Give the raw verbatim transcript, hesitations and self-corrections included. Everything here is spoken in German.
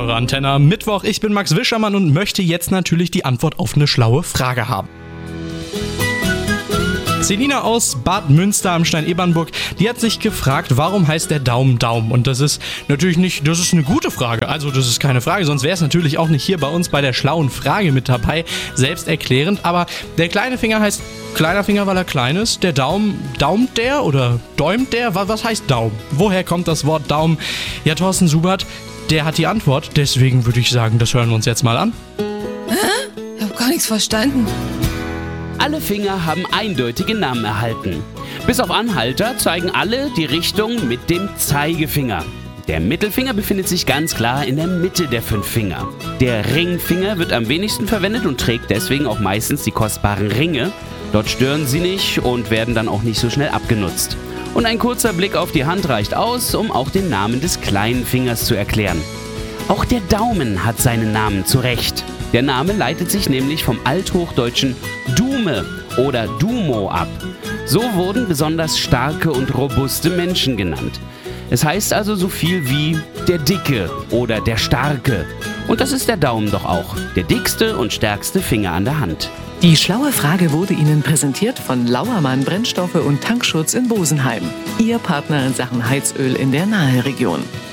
eure Antenne am Mittwoch. Ich bin Max Wischermann und möchte jetzt natürlich die Antwort auf eine schlaue Frage haben. Selina aus Bad Münster am Stein-Ebernburg, die hat sich gefragt, warum heißt der Daumen Daumen? Und das ist natürlich nicht, das ist eine gute Frage, also das ist keine Frage, sonst wäre es natürlich auch nicht hier bei uns bei der schlauen Frage mit dabei, selbsterklärend. Aber der kleine Finger heißt kleiner Finger, weil er klein ist. Der Daumen, daumt der oder däumt der? Was heißt Daumen? Woher kommt das Wort Daumen? Ja, Thorsten Subert, der hat die Antwort, deswegen würde ich sagen, das hören wir uns jetzt mal an. Hä? Ich habe gar nichts verstanden. Alle Finger haben eindeutige Namen erhalten. Bis auf Anhalter zeigen alle die Richtung mit dem Zeigefinger. Der Mittelfinger befindet sich ganz klar in der Mitte der fünf Finger. Der Ringfinger wird am wenigsten verwendet und trägt deswegen auch meistens die kostbaren Ringe. Dort stören sie nicht und werden dann auch nicht so schnell abgenutzt. Und ein kurzer Blick auf die Hand reicht aus, um auch den Namen des kleinen Fingers zu erklären. Auch der Daumen hat seinen Namen zurecht. Der Name leitet sich nämlich vom althochdeutschen Dume oder Dumo ab. So wurden besonders starke und robuste Menschen genannt. Es heißt also so viel wie der Dicke oder der Starke. Und das ist der Daumen doch auch, der dickste und stärkste Finger an der Hand. Die schlaue Frage wurde Ihnen präsentiert von Lauermann Brennstoffe und Tankschutz in Bosenheim. Ihr Partner in Sachen Heizöl in der Naheregion.